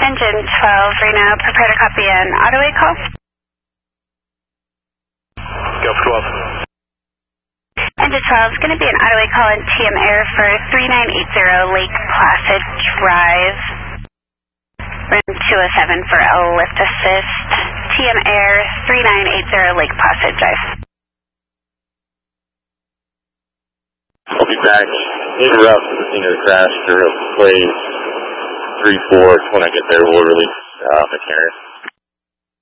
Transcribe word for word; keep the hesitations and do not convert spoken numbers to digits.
Engine twelve, Reno, prepare to copy an Ottaway call. Gulf twelve. Engine twelve is going to be an Ottaway call in T M Air for three nine eight zero Lake Placid Drive. Room two oh seven for a lift assist. T M Air three nine eight zero Lake Placid Drive. I'll be back en route to the scene of the crash to play three four. When I get there, we'll release uh, the carrier.